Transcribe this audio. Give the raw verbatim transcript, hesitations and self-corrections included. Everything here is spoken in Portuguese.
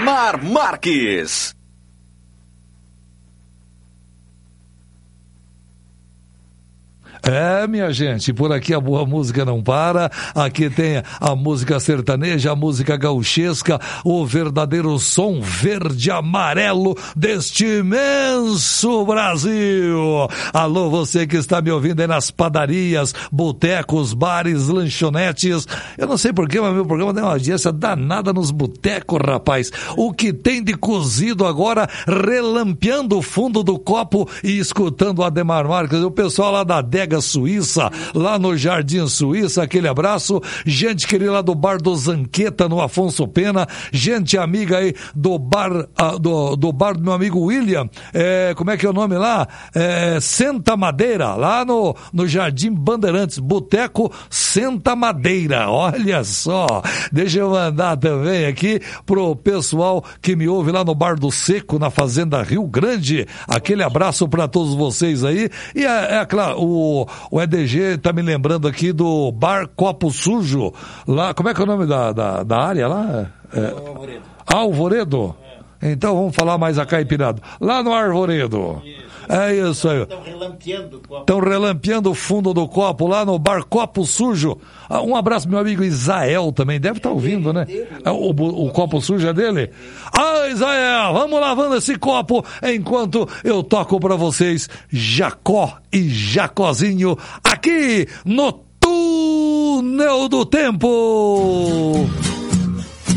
Mar Marques. É, minha gente, por aqui a boa música não para, aqui tem a música sertaneja, a música gauchesca, o verdadeiro som verde-amarelo deste imenso Brasil. Alô, você que está me ouvindo aí nas padarias, botecos, bares, lanchonetes, eu não sei porquê, mas meu programa tem uma audiência danada nos botecos, rapaz. O que tem de cozido agora, relampeando o fundo do copo e escutando o Ademar Marques, o pessoal lá da adega Suíça, lá no Jardim Suíça, aquele abraço, gente querida lá do bar do Zanqueta, no Afonso Pena, gente amiga aí do bar, ah, do, do bar do meu amigo William, é, como é que é o nome lá? É, Senta Madeira, lá no, no Jardim Bandeirantes, Boteco Senta Madeira, olha só, deixa eu mandar também aqui pro pessoal que me ouve lá no Bar do Seco, na Fazenda Rio Grande, aquele abraço para todos vocês aí, e é, é claro, o O E D G tá me lembrando aqui do Bar Copo Sujo, lá, como é que é o nome da, da, da área lá? É, Alvoredo. Alvoredo? É. Então vamos falar mais a caipirada. Lá no Arvoredo. Isso. É isso aí. Estão relampeando o copo. Estão relampeando o fundo do copo, lá no Bar Copo Sujo. Um abraço pro meu amigo Isael também, deve estar tá ouvindo, né? O, o, o copo sujo é dele? Ah, Isael, vamos lavando esse copo enquanto eu toco pra vocês Jacó e Jacozinho aqui no Túnel do Tempo.